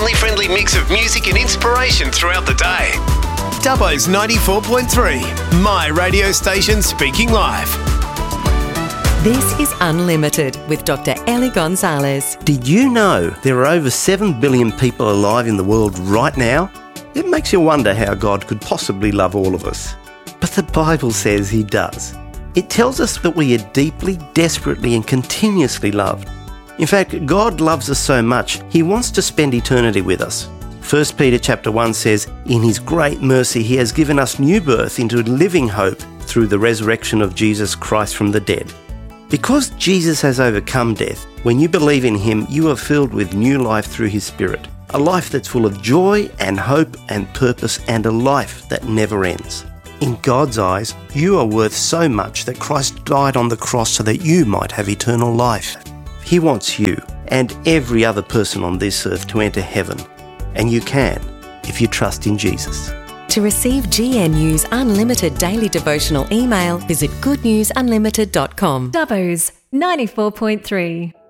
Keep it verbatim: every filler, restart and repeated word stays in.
family-friendly mix of music and inspiration throughout the day. Dubbo's ninety-four point three, my radio station speaking live. This is Unlimited with Doctor Ellie Gonzalez. Did you know there are over seven billion people alive in the world right now? It makes you wonder how God could possibly love all of us. But the Bible says he does. It tells us that we are deeply, desperately and continuously loved. In fact, God loves us so much, he wants to spend eternity with us. First Peter chapter one says, in his great mercy he has given us new birth into living hope through the resurrection of Jesus Christ from the dead. Because Jesus has overcome death, when you believe in him, you are filled with new life through his Spirit. A life that's full of joy and hope and purpose, and a life that never ends. In God's eyes, you are worth so much that Christ died on the cross so that you might have eternal life. He wants you and every other person on this earth to enter heaven. And you can, if you trust in Jesus. To receive G N U's unlimited daily devotional email, visit good news unlimited dot com. Dubbo's ninety-four point three.